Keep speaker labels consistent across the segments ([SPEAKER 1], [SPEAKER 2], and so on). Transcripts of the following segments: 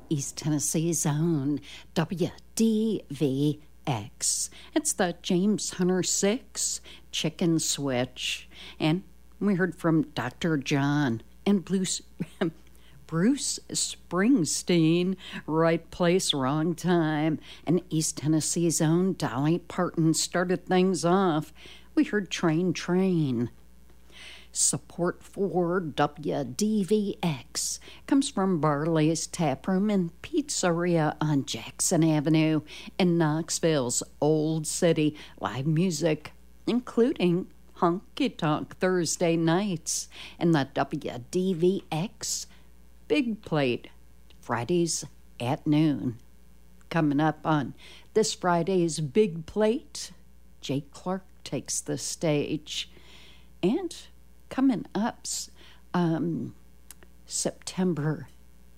[SPEAKER 1] East Tennessee's own WDVX. It's the James Hunter 6 Chicken Switch. And we heard from Dr. John and Bruce Springsteen, Right Place, Wrong Time. And East Tennessee's own Dolly Parton started things off. We heard Train. Support for WDVX comes from Barley's Taproom and Pizzeria on Jackson Avenue in Knoxville's Old City. Live music, including Honky Tonk Thursday nights, and the WDVX Big Plate Fridays at noon. Coming up on this Friday's Big Plate, Jake Clark takes the stage. And coming up September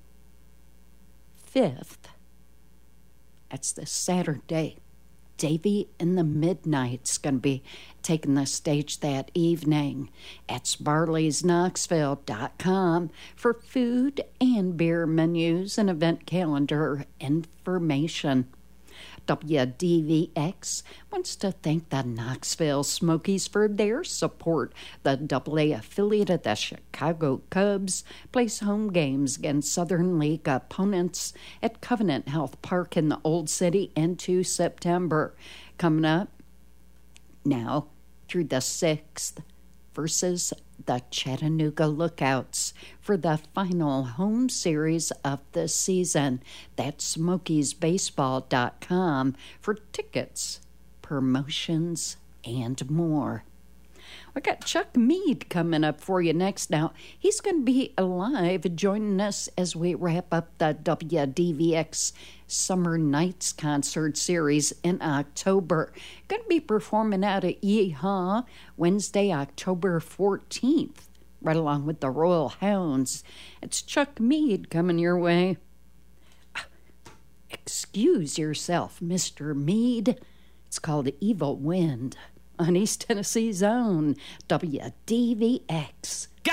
[SPEAKER 1] 5th, that's this Saturday, Davy in the Midnight's going to be taking the stage that evening. It's barleysknoxville.com for food and beer menus and event calendar information. WDVX wants to thank the Knoxville Smokies for their support. The AA affiliate of the Chicago Cubs plays home games against Southern League opponents at Covenant Health Park in the Old City into September. Coming up now through the 6th versus the Chattanooga Lookouts for the final home series of the season. That's SmokiesBaseball.com for tickets, promotions, and more. We got Chuck Mead coming up for you next. Now, he's going to be live joining us as we wrap up the WDVX Summer Nights concert series in October. Going to be performing out at Yeehaw Wednesday, October 14th, right along with the Royal Hounds. It's Chuck Mead coming your way. Excuse yourself, Mr. Mead. It's called Evil Wind on East Tennessee's own WDVX.